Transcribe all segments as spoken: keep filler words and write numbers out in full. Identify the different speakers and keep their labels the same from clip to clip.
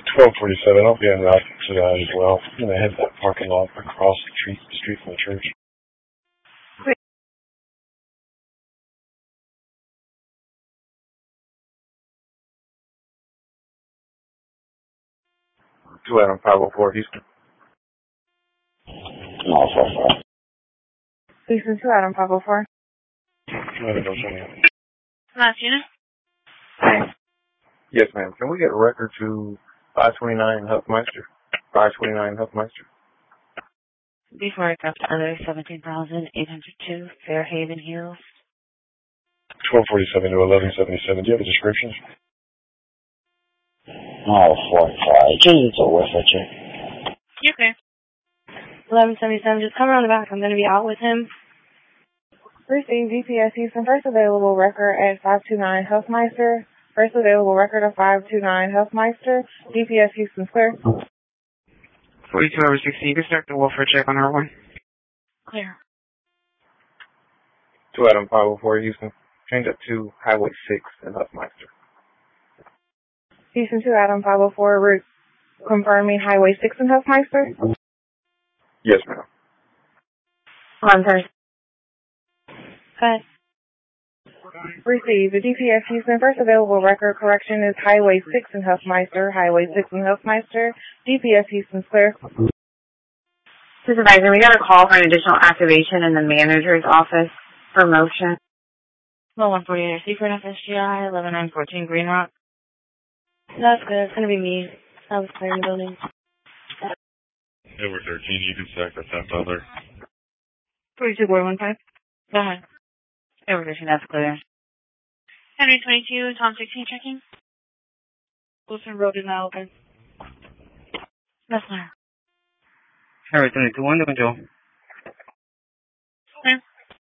Speaker 1: twelve forty-seven, I'll be en route to that as well. I'm going to head to that parking lot across the street, street from the church. two Adam five oh four, Houston.
Speaker 2: No, four four.
Speaker 3: Houston two Adam five oh four.
Speaker 1: two Adam five oh four.
Speaker 4: Last unit?
Speaker 1: Yes, ma'am. Can we get a record to five twenty-nine Huffmeister? five twenty-nine Huffmeister.
Speaker 4: Before it got to other seventeen thousand eight hundred two, Fairhaven Hills.
Speaker 1: twelve forty-seven to eleven seventy-seven. Do you have a description?
Speaker 2: No, four five. Just a whiff at you.
Speaker 4: You're clear.
Speaker 3: eleven seventy-seven, just come around the back. I'm going to be out with him. Received G P S Houston, first available record at five two nine Huffmeister. First available record of five two nine Huffmeister. G P S Houston clear.
Speaker 5: forty-two over sixteen, you can start the welfare check on our one.
Speaker 4: Clear.
Speaker 1: two Adam five oh four, Houston. Change up to Highway six in Huffmeister.
Speaker 3: Houston two Adam five oh four, route confirming Highway six in Huffmeister.
Speaker 1: Yes, ma'am.
Speaker 3: On first. Cut. Received. The G P S Houston, first available record correction is Highway six in Huffmeister. Highway six in Huffmeister. G P S Houston's clear.
Speaker 6: Supervisor, we got a call for an additional activation in the manager's office for motion.
Speaker 4: Well, one forty-eight, secret F S G I, eleven nine fourteen Green Rock.
Speaker 3: That's good. It's going to be me. I was clearing the building.
Speaker 1: Over thirteen, you can stack that top other.
Speaker 3: forty-two four one five.
Speaker 4: Go ahead. Over thirteen, that's clear. Henry twenty-two, Tom sixteen checking.
Speaker 3: Wilson Road is now open.
Speaker 4: That's clear.
Speaker 5: Henry twenty-two, one to control.
Speaker 4: Clear.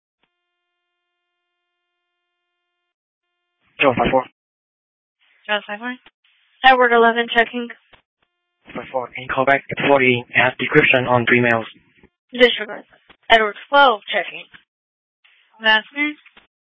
Speaker 5: Joe, five four.
Speaker 4: Charles five four. Edward eleven checking.
Speaker 5: five four, can you call back at forty and ask decryption on three mails?
Speaker 4: Disregard. Edward twelve checking. That's clear.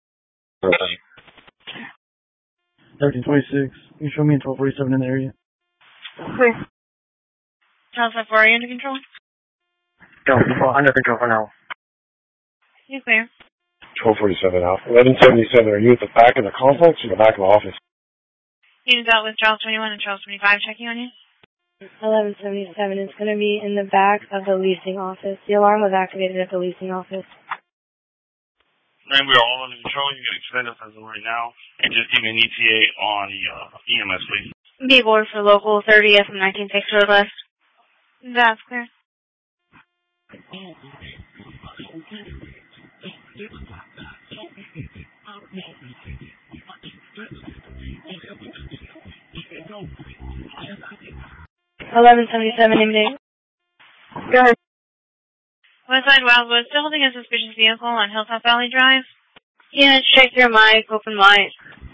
Speaker 7: thirteen twenty-six, can you show me in twelve forty-seven in the area?
Speaker 4: Clear. Charles five four, are you under control?
Speaker 5: Joe, under control for now.
Speaker 4: You clear.
Speaker 1: twelve forty-seven out. eleven seventy-seven, are you at the back of the complex or the back of the office?
Speaker 4: Units out with Charles twenty-one and Charles twenty-five checking on you.
Speaker 3: eleven seventy-seven is going to be in the back of the leasing office. The alarm was activated at the leasing office.
Speaker 8: And we are all under control. You can extend us as of right now. And just give me an E T A on the uh, E M S, please.
Speaker 4: B board for local thirty F from nineteen six Roadwest. That's clear.
Speaker 3: eleven seventy-seven, imminent. Go ahead.
Speaker 4: Westside Wildwood, still holding a suspicious vehicle on Hilltop Valley Drive.
Speaker 3: Units, check your mic, open mic.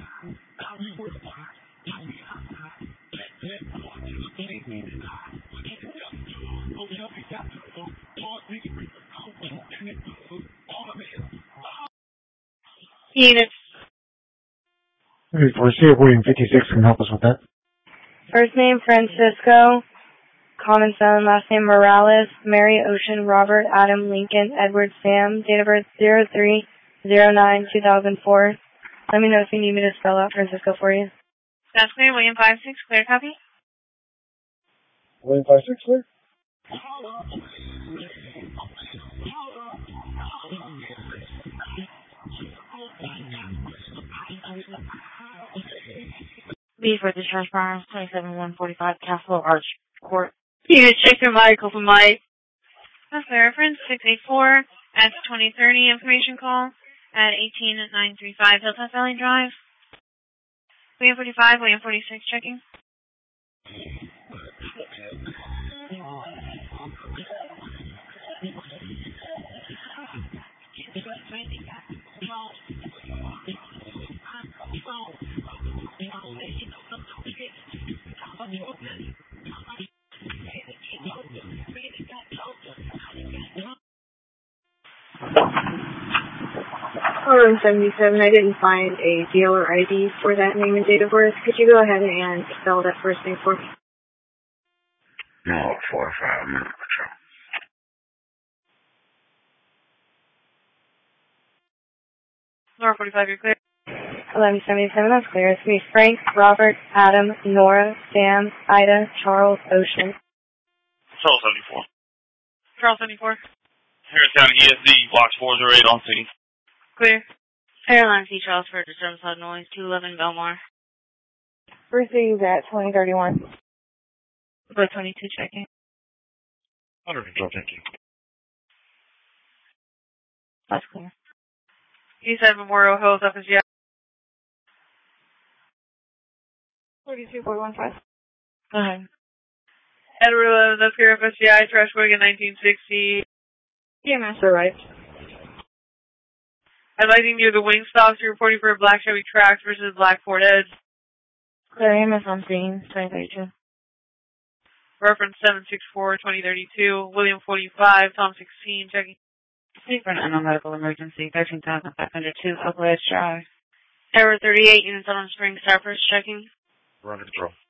Speaker 3: Units.
Speaker 7: Hey, for William fifty-six can help us with that.
Speaker 3: First name, Francisco. Common son, last name, Morales. Mary, Ocean, Robert, Adam, Lincoln, Edward, Sam. Date of birth, zero three zero nine two thousand four. Let me know if you need me to spell out Francisco for you.
Speaker 4: That's clear. William five six, clear copy.
Speaker 7: William five six, clear?
Speaker 4: B for discharge firearms, twenty-seven one forty-five Castle Arch Court. Units, check your mic, open mic. That's the reference, six eight four at twenty thirty information call at eighteen nine thirty-five Hilltop Valley Drive. William forty-five, William forty-six checking.
Speaker 3: Room seventy-seven, I didn't find a dealer I D for that name and date of birth. Could you go ahead and spell that first name for me?
Speaker 2: No, four or five minute patrol.
Speaker 4: Nora forty-five, you're clear.
Speaker 3: eleven seventy-seven, that's clear. It's going to be Frank, Robert, Adam, Nora, Sam, Ida, Charles, Ocean.
Speaker 8: Charles seventy-four.
Speaker 4: Charles seventy-four.
Speaker 8: Harris County E S D, box four zero eight on scene.
Speaker 4: Clear. Airline C Charles for disturbance loud noise, two eleven Belmar.
Speaker 6: Proceed at twenty thirty-one.
Speaker 4: But twenty-two checking.
Speaker 1: Under control, thank you.
Speaker 4: That's clear. Eastside Memorial Hills, F S G I.
Speaker 6: forty-two point one five.
Speaker 4: Go ahead. Edward eleven, up here, F S G I, trash wagon nineteen sixty.
Speaker 6: E M S arrived.
Speaker 4: Advising near the wing stops, you're reporting for a black Chevy Trax versus black Ford Edge.
Speaker 6: Clear E M S on scene, twenty thirty-two.
Speaker 4: Reference seven six four, twenty thirty-two. William forty-five, Tom sixteen, checking.
Speaker 6: Speak for an unknown medical emergency, thirteen thousand five hundred two, Upper Edge Drive.
Speaker 4: Error thirty-eight, units on Spring Cypress, checking.
Speaker 1: We're under control.